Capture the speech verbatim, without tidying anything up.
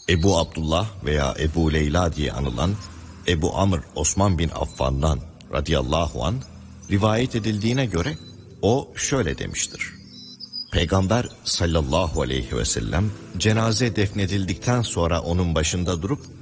Ebu Abdullah veya Ebu Leyla diye anılan Ebu Amr Osman bin Affan'dan radıyallahu an rivayet edildiğine göre o şöyle demiştir. Peygamber sallallahu aleyhi ve sellem cenaze defnedildikten sonra onun başında durup